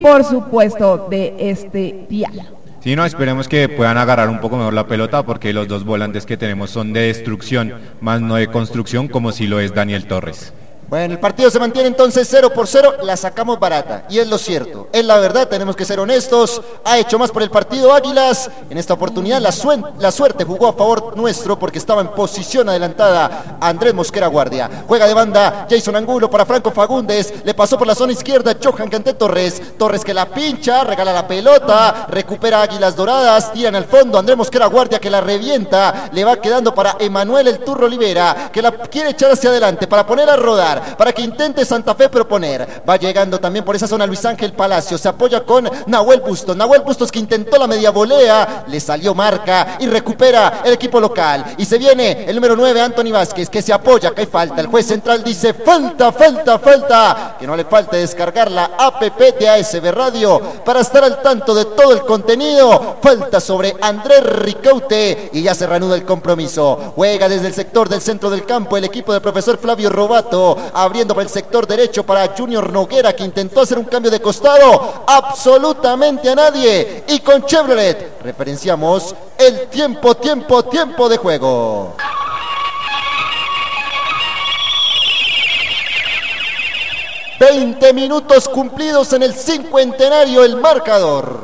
por supuesto, de este día. Sí, no, esperemos que puedan agarrar un poco mejor la pelota porque los dos volantes que tenemos son de destrucción, más no de construcción como si lo es Daniel Torres. Bueno, el partido se mantiene entonces 0-0, la sacamos barata, y es lo cierto, es la verdad, tenemos que ser honestos, ha hecho más por el partido Águilas, en esta oportunidad la suerte jugó a favor nuestro porque estaba en posición adelantada Andrés Mosquera Guardia, juega de banda Jason Angulo para Franco Fagundes, le pasó por la zona izquierda Johan Canté Torres que la pincha, regala la pelota, recupera Águilas Doradas, tiran al fondo Andrés Mosquera Guardia que la revienta, le va quedando para Emanuel El Turro Olivera, que la quiere echar hacia adelante para poner a rodar, para que intente Santa Fe proponer. Va llegando también por esa zona Luis Ángel Palacio, se apoya con Nahuel Bustos que intentó la media volea, le salió marca y recupera el equipo local. Y se viene el número 9, Anthony Vázquez, que se apoya, que hay falta. El juez central dice falta, que no le falte descargar la APP de ASB Radio para estar al tanto de todo el contenido. Falta sobre Andrés Ricaute y ya se reanuda el compromiso. Juega desde el sector del centro del campo el equipo del profesor Flavio Robato, abriendo por el sector derecho para Junior Noguera, que intentó hacer un cambio de costado, absolutamente a nadie, y con Chevrolet referenciamos el tiempo de juego. ...20 minutos cumplidos en el cincuentenario, el marcador.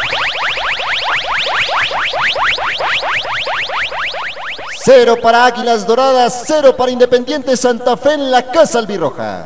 Cero para Águilas Doradas, 0 para Independiente Santa Fe en la casa albirroja.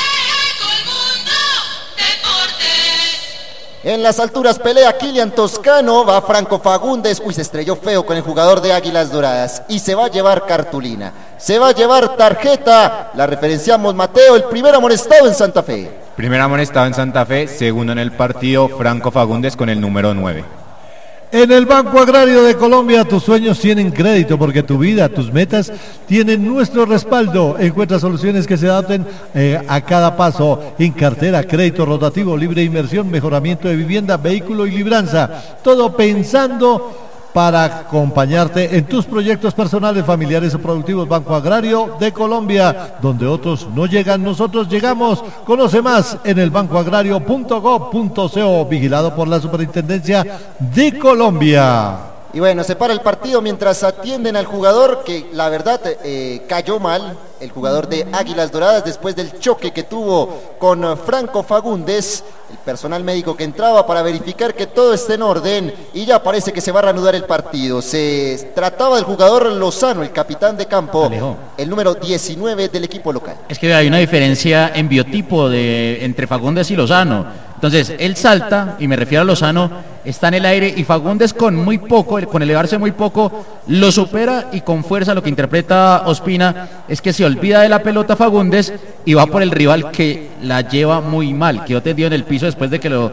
En las alturas pelea Kilian Toscano, va Franco Fagundes, se estrelló feo con el jugador de Águilas Doradas y se va a llevar cartulina, se va a llevar tarjeta, la referenciamos Mateo, el primer amonestado en Santa Fe. Primer amonestado en Santa Fe, segundo en el partido Franco Fagundes con el número 9. En el Banco Agrario de Colombia tus sueños tienen crédito porque tu vida, tus metas tienen nuestro respaldo. Encuentra soluciones que se adapten a cada paso en cartera, crédito rotativo, libre inversión, mejoramiento de vivienda, vehículo y libranza. Todo pensando para acompañarte en tus proyectos personales, familiares o productivos. Banco Agrario de Colombia, donde otros no llegan, nosotros llegamos. Conoce más en el bancoagrario.gov.co, vigilado por la Superintendencia de Colombia. Y bueno, se para el partido mientras atienden al jugador que la verdad cayó mal, el jugador de Águilas Doradas, después del choque que tuvo con Franco Fagundes. El personal médico que entraba para verificar que todo esté en orden y ya parece que se va a reanudar el partido. Se trataba del jugador Lozano, el capitán de campo, Alejo, el número 19 del equipo local. Es que hay una diferencia en biotipo entre Fagundes y Lozano. Entonces, él salta, y me refiero a Lozano, está en el aire, y Fagundes con muy poco, con elevarse muy poco, lo supera, y con fuerza. Lo que interpreta Ospina es que se olvida de la pelota Fagundes y va por el rival, que la lleva muy mal, quedó tendido en el piso después de que le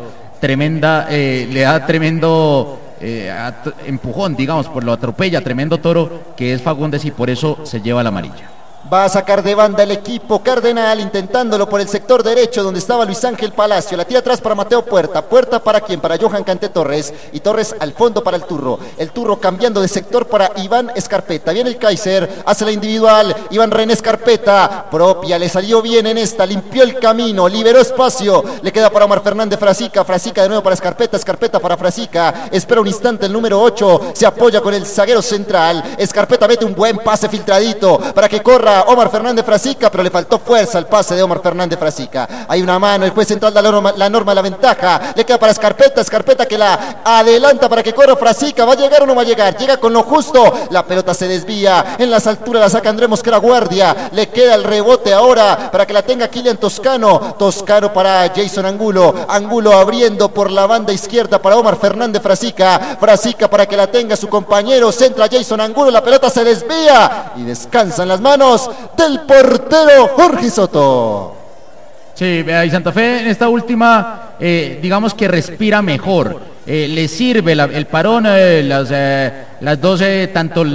da tremendo empujón, digamos, por lo atropella, tremendo toro que es Fagundes, y por eso se lleva la amarilla. Va a sacar de banda el equipo cardenal, intentándolo por el sector derecho donde estaba Luis Ángel Palacio. La tira atrás para Mateo Puerta. ¿Puerta para quién? Para Johan Canté Torres. Y Torres al fondo para el Turro. El Turro cambiando de sector para Iván Escarpeta. Viene el Kaiser, hace la individual. Iván René Escarpeta, propia, le salió bien en esta, limpió el camino, liberó espacio. Le queda para Omar Fernández Frasica. Frasica de nuevo para Escarpeta. Escarpeta para Frasica. Espera un instante el número 8. Se apoya con el zaguero central. Escarpeta mete un buen pase filtradito para que corra Omar Fernández Frasica, pero le faltó fuerza al pase de Omar Fernández Frasica. Hay una mano, el juez central da la norma, la ventaja. Le queda para Escarpeta, Escarpeta que la adelanta para que corra Frasica. ¿Va a llegar o no va a llegar? Llega con lo justo. La pelota se desvía. En las alturas la saca Andrés Mosquera Guardia. Le queda el rebote ahora para que la tenga Kilian Toscano. Toscano para Jason Angulo. Angulo abriendo por la banda izquierda para Omar Fernández Frasica. Frasica para que la tenga su compañero. Centra Jason Angulo. La pelota se desvía y descansa en las manos del portero Jorge Soto. Sí, y Santa Fe en esta última, digamos que respira mejor. Le sirve el parón, las 12, tanto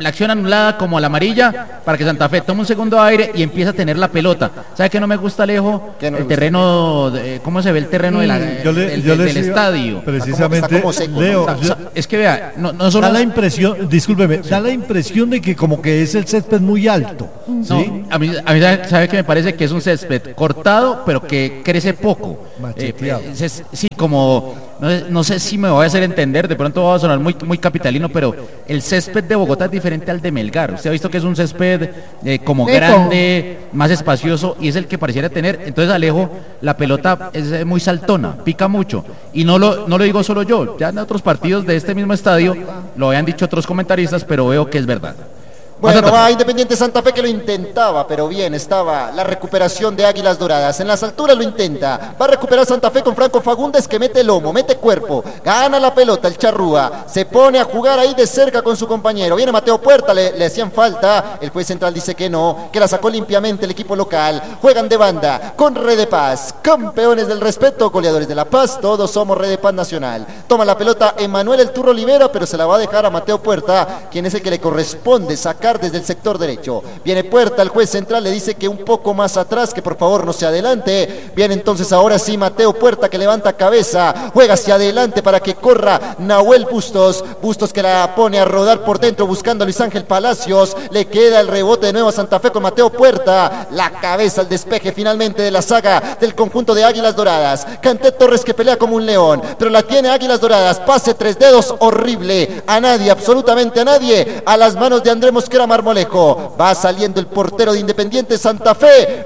la acción anulada como a la amarilla para que Santa Fe tome un segundo aire y empiece a tener la pelota. ¿Sabe qué no me gusta, Alejo? ¿Qué no El gusta? terreno, ¿cómo se ve el terreno del estadio? Precisamente, Está como seco, Leo, ¿no? Es que vea, no solo... da la impresión, discúlpeme, da la impresión de que como que es el césped muy alto, ¿sí? No, a mí sabe que me parece que es un césped cortado, pero que crece poco. Macheteado. Sí, como, no sé si me voy a hacer entender, de pronto va a sonar muy capitalino, pero el césped de Bogotá es diferente al de Melgar. Usted ha visto que es un césped como Seco. grande, más espacioso, y es el que pareciera tener. Entonces, Alejo, la pelota es muy saltona, pica mucho. Y no lo digo solo yo, ya en otros partidos de este mismo estadio lo habían dicho otros comentaristas, pero veo que es verdad. Bueno, va Independiente Santa Fe que lo intentaba, pero bien, estaba la recuperación de Águilas Doradas. En las alturas lo intenta. Va a recuperar Santa Fe con Franco Fagundes que mete lomo, mete cuerpo, gana la pelota el Charrúa, se pone a jugar ahí de cerca con su compañero. Viene Mateo Puerta, le hacían falta. El juez central dice que no, que la sacó limpiamente el equipo local. Juegan de banda con Red de Paz, campeones del respeto, goleadores de La Paz. Todos somos Red de Paz Nacional. Toma la pelota Emanuel El Turro Olivera, pero se la va a dejar a Mateo Puerta, quien es el que le corresponde sacar desde el sector derecho. Viene Puerta, el juez central le dice que un poco más atrás, que por favor no se adelante. Viene entonces ahora sí Mateo Puerta que levanta cabeza, juega hacia adelante para que corra Nahuel Bustos que la pone a rodar por dentro buscando a Luis Ángel Palacios. Le queda el rebote de nuevo a Santa Fe con Mateo Puerta, la cabeza al despeje finalmente de la saga del conjunto de Águilas Doradas. Canté Torres que pelea como un león, pero la tiene Águilas Doradas, pase 3 dedos horrible, a nadie, absolutamente a nadie, a las manos de Andrés Mosquera Marmolejo. Va saliendo el portero de Independiente Santa Fe,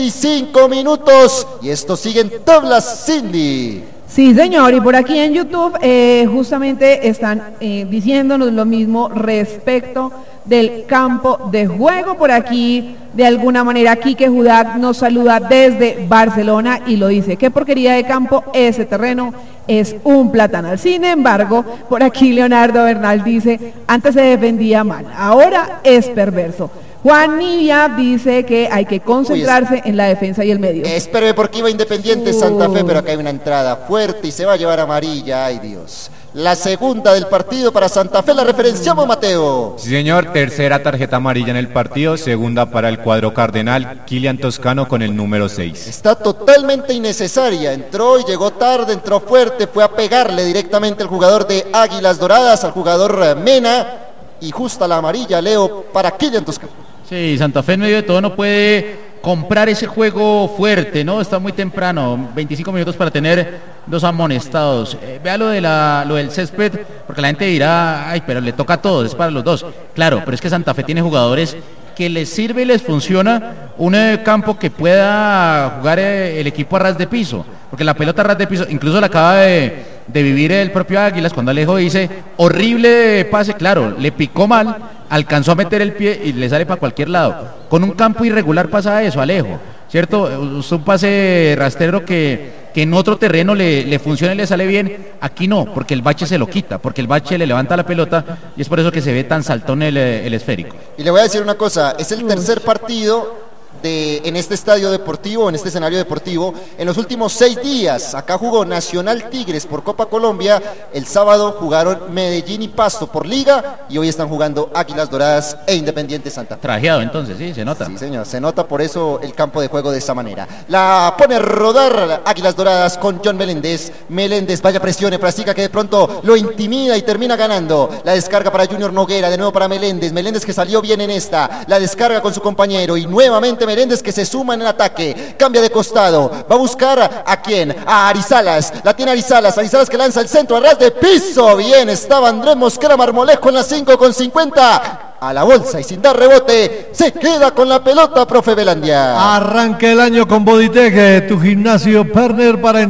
25 minutos y esto sigue en tablas, Cindy. Sí, señor, y por aquí en YouTube justamente están diciéndonos lo mismo respecto del campo de juego. Por aquí, de alguna manera, Quique Judac nos saluda desde Barcelona y lo dice: qué porquería de campo, ese terreno es un platanal. Sin embargo, por aquí Leonardo Bernal dice: antes se defendía mal, ahora es perverso. Juan Nivia dice que hay que concentrarse en la defensa y el medio. Espere, porque iba Independiente Santa Fe, pero acá hay una entrada fuerte y se va a llevar amarilla. Ay, Dios. La segunda del partido para Santa Fe, la referenciamos, Mateo. Sí, señor, tercera tarjeta amarilla en el partido, segunda para el cuadro cardenal, Kilian Toscano con el número 6. Está totalmente innecesaria, entró y llegó tarde, entró fuerte, fue a pegarle directamente al jugador de Águilas Doradas, al jugador Mena, y justa la amarilla, Leo, para Kilian Toscano. Sí, Santa Fe en medio de todo no puede comprar ese juego fuerte, ¿no? Está muy temprano, 25 minutos para tener 2 amonestados. Vea lo del césped, porque la gente dirá: ay, pero le toca a todos, es para los dos. Claro, pero es que Santa Fe tiene jugadores que les sirve y les funciona un campo que pueda jugar el equipo a ras de piso, porque la pelota a ras de piso, incluso la acaba de vivir el propio Águilas cuando Alejo dice: horrible pase. Claro, le picó mal, alcanzó a meter el pie y le sale para cualquier lado. Con un campo irregular pasa eso, Alejo, ¿cierto? Es un pase rastrero que en otro terreno le funciona y le sale bien. Aquí no, porque el bache se lo quita, porque el bache le levanta la pelota y es por eso que se ve tan saltón el esférico. Y le voy a decir una cosa, es el tercer partido en este estadio deportivo, en este escenario deportivo, en los últimos 6 días. Acá jugó Nacional Tigres por Copa Colombia, el sábado jugaron Medellín y Pasto por Liga, y hoy están jugando Águilas Doradas e Independiente Santa Fe. Trajeado entonces, sí, se nota. Sí, señor, se nota por eso el campo de juego de esa manera. La pone a rodar Águilas Doradas con John Meléndez. Meléndez, vaya presione, practica que de pronto lo intimida y termina ganando. La descarga para Junior Noguera, de nuevo para Meléndez. Meléndez que salió bien en esta, la descarga con su compañero y nuevamente Meléndez que se suma en el ataque, cambia de costado, va a buscar ¿a quién? A Arizalas, la tiene Arizalas que lanza el centro a ras de piso. Bien, estaba Andrés Mosquera Marmolejo en la 5:50. A la bolsa y sin dar rebote, se queda con la pelota, profe Belandia. Arranca el año con Bodytech, tu gimnasio partner para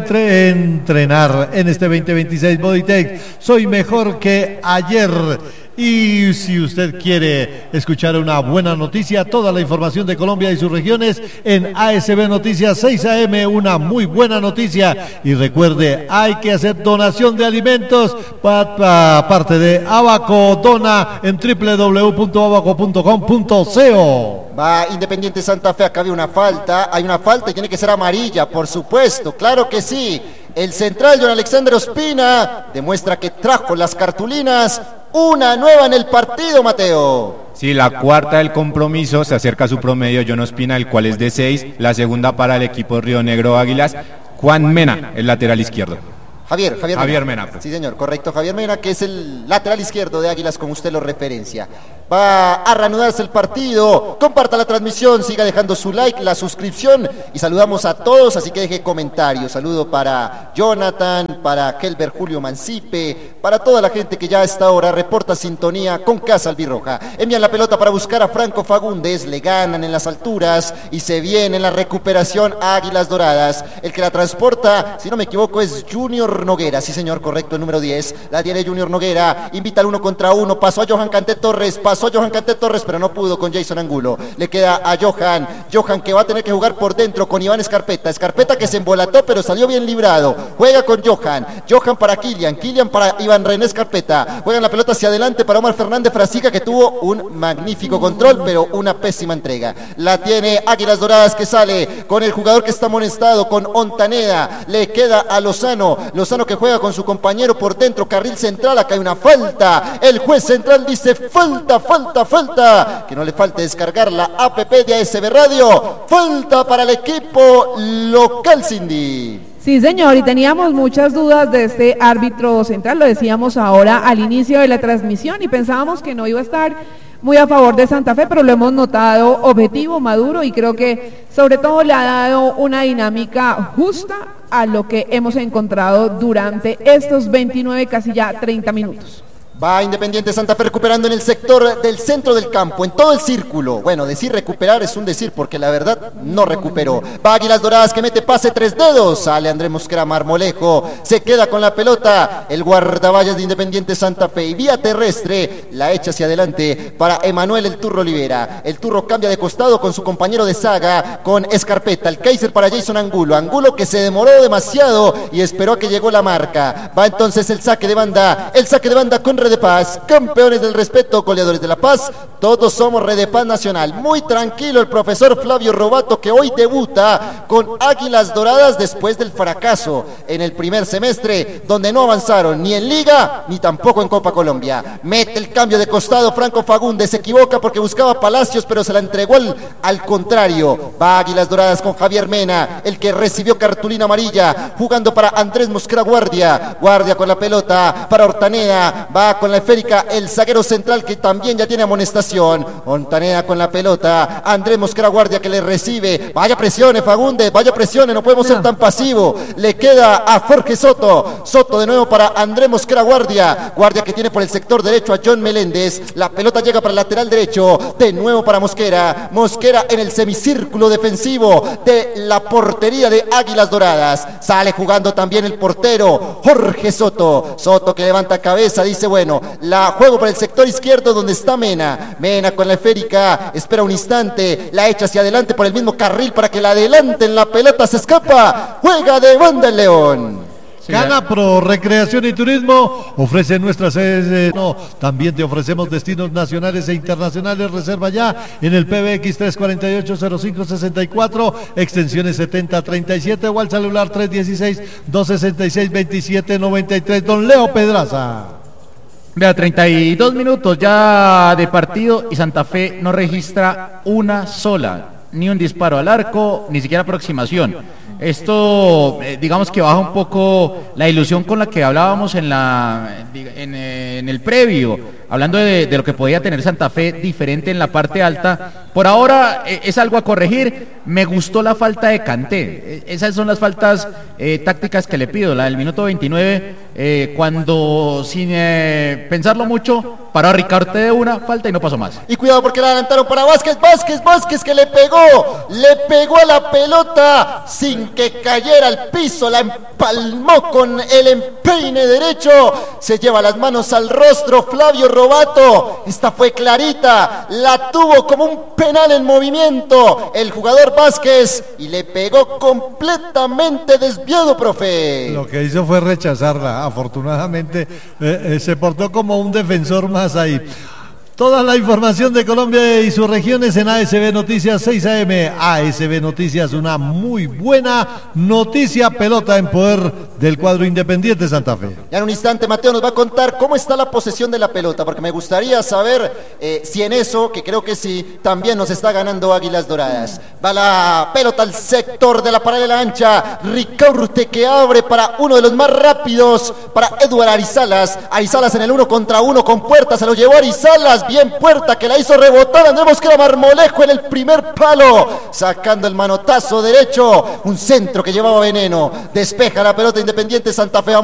entrenar en este 2026. Bodytech, soy mejor que ayer. Y si usted quiere escuchar una buena noticia, toda la información de Colombia y sus regiones en ASB Noticias 6 AM, una muy buena noticia. Y recuerde, hay que hacer donación de alimentos parte de Abaco. Dona en www.abaco.com.co. Va Independiente Santa Fe, acá hay una falta y tiene que ser amarilla, por supuesto, claro que sí. El central John Alexander Ospina demuestra que trajo las cartulinas Una nueva en el partido, Mateo. Sí, la cuarta del compromiso se acerca a su promedio John Ospina, el cual es de 6. La segunda para el equipo Río Negro Águilas, Juan Mena, el lateral izquierdo. Javier Mena. Sí, señor, correcto. Javier Mena, que es el lateral izquierdo de Águilas, como usted lo referencia. Va a reanudarse el partido. Comparta la transmisión, siga dejando su like, la suscripción y saludamos a todos, así que deje comentarios. Saludo para Jonathan, para Kelber Julio Mancipe, para toda la gente que ya a esta hora reporta sintonía con Casa Albirroja. Envían la pelota para buscar a Franco Fagundes, le ganan en las alturas y se viene en la recuperación Águilas Doradas. El que la transporta, si no me equivoco, es Junior Noguera. Sí, señor, correcto, el número 10. La tiene Junior Noguera, invita al 1 contra 1, pasó a Johan Canté Torres, pero no pudo con Jason Angulo. Le queda a Johan que va a tener que jugar por dentro con Iván Escarpeta que se embolató pero salió bien librado. Juega con Johan para Kylian para Iván René Escarpeta. Juegan la pelota hacia adelante para Omar Fernández Frasica, que tuvo un magnífico control pero una pésima entrega. La tiene Águilas Doradas, que sale con el jugador que está amonestado, con Ontaneda. Le queda a Lozano que juega con su compañero por dentro, carril central. Acá hay una falta. El juez central dice falta, que no le falte descargar la app de ASB Radio. Falta para el equipo local, Cindy. Sí, señor, y teníamos muchas dudas de este árbitro central, lo decíamos ahora al inicio de la transmisión, y pensábamos que no iba a estar muy a favor de Santa Fe, pero lo hemos notado objetivo, maduro, y creo que sobre todo le ha dado una dinámica justa a lo que hemos encontrado durante estos 29, casi ya 30 minutos. Va Independiente Santa Fe recuperando en el sector del centro del campo, en todo el círculo. Bueno, decir recuperar es un decir, porque la verdad no recuperó. Va Águilas Doradas, que mete pase 3 dedos. Sale Andrés Mosquera Marmolejo, se queda con la pelota el guardaballas de Independiente Santa Fe. Y vía terrestre la echa hacia adelante para Emanuel El Turro Olivera. El Turro cambia de costado con su compañero de saga, con Escarpeta. El Kaiser para Jason Angulo que se demoró demasiado y esperó a que llegó la marca. Va entonces el saque de banda con Red de Paz, campeones del respeto, goleadores de La Paz. Todos somos Red de Paz Nacional. Muy tranquilo el profesor Flavio Robato, que hoy debuta con Águilas Doradas después del fracaso en el primer semestre, donde no avanzaron ni en Liga ni tampoco en Copa Colombia. Mete el cambio de costado Franco Fagundes, se equivoca porque buscaba Palacios, pero se la entregó al contrario. Va Águilas Doradas con Javier Mena, el que recibió cartulina amarilla, jugando para Andrés Mosquera Guardia con la pelota para Hortaneda. Va con la esférica el zaguero central, que también ya tiene amonestación. Ontaneda con la pelota, Andrés Mosquera Guardia, que le recibe. Vaya presiones, Fagundes, vaya presiones, no podemos ser tan pasivos. Le queda a Jorge Soto de nuevo para Andrés Mosquera Guardia que tiene por el sector derecho a John Meléndez. La pelota llega para el lateral derecho, de nuevo para Mosquera en el semicírculo defensivo de la portería de Águilas Doradas. Sale jugando también el portero Jorge Soto que levanta cabeza, dice bueno, la juego para el sector izquierdo donde está Mena con la esférica, espera un instante, la echa hacia adelante por el mismo carril para que la adelanten, la pelota se escapa, juega de banda el León. Canapro Recreación y Turismo ofrece nuestras sedes. También te ofrecemos destinos nacionales e internacionales. Reserva ya en el PBX 348-0564, extensiones 7037 o al celular 316-266-2793. Don Leo Pedraza. Vea, 32 minutos ya de partido y Santa Fe no registra una sola, ni un disparo al arco, ni siquiera aproximación. Esto, digamos que baja un poco la ilusión con la que hablábamos en el previo, hablando de lo que podía tener Santa Fe diferente en la parte alta. Por ahora es algo a corregir. Me gustó la falta de Kanté. Esas son las faltas tácticas que le pido. La del minuto 29, cuando sin pensarlo mucho, paró a Ricardo de una falta y no pasó más. Y cuidado porque la adelantaron para Vázquez, que le pegó a la pelota sin que cayera al piso, la empalmó con el empeine derecho, se lleva las manos al rostro Flavio Robato. Esta fue clarita, la tuvo como un penal en movimiento el jugador Vázquez y le pegó completamente desviado, profe. Lo que hizo fue rechazarla, afortunadamente se portó como un defensor más ahí. Toda la información de Colombia y sus regiones en ASB Noticias 6 AM. ASB Noticias, una muy buena noticia. Pelota en poder del cuadro Independiente Santa Fe. Ya en un instante Mateo nos va a contar cómo está la posesión de la pelota, porque me gustaría saber si en eso, que creo que sí, también nos está ganando Águilas Doradas. Va la pelota al sector de la paralela ancha. Ricaurte que abre para uno de los más rápidos, para Eduardo Arizalas. Arizalas en el 1 contra 1 con Puerta, se lo llevó Arizalas. Bien Puerta que la hizo rebotar. Andrés Mosquera Marmolejo en el primer palo, sacando el manotazo derecho. Un centro que llevaba veneno. Despeja la pelota Independiente Santa Fe.